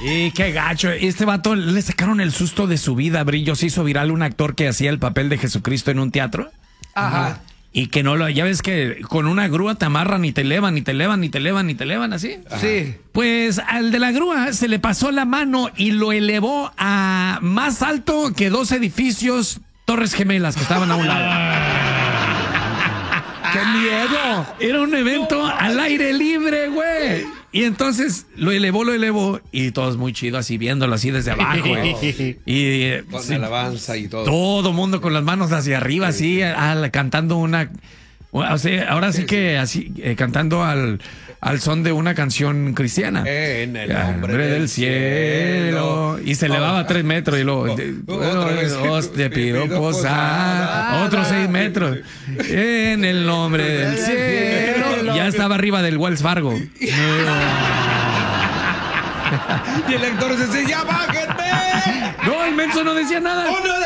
Y qué gacho. Este vato le sacaron el susto de su vida, Brillo. Se hizo viral un actor que hacía el papel de Jesucristo en un teatro. Ajá. Y que no lo, ya ves que con una grúa te amarran y te elevan, y te elevan, y te elevan, y te elevan, así. Sí. Pues al de la grúa se le pasó la mano y lo elevó a más alto que 2 edificios Torres Gemelas que estaban a un lado. ¡Qué miedo! Era un evento al aire libre, güey. Y entonces lo elevó y todos muy chido así viéndolo así desde abajo, güey. Y Con sí, alabanza y todo. todo mundo con las manos hacia arriba, así, cantando una... O sea, ahora sí que así, cantando al son de una canción cristiana. En el nombre del cielo. Y se elevaba 3 metros y luego... Dios te pido posar. Otros 6 metros. En el nombre del cielo. Ya estaba arriba del Wells Fargo. Y el actor se decía, ¡ya bájenme! No, el menso no decía nada. ¡Oh, no!